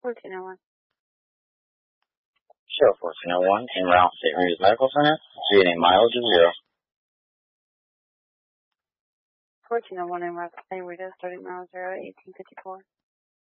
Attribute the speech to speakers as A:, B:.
A: 1401.
B: Show 1401, en route St. Mary's Medical Center, getting mileage of 0.
A: 1401 en route St. Rita's, 30 miles 0, 1854.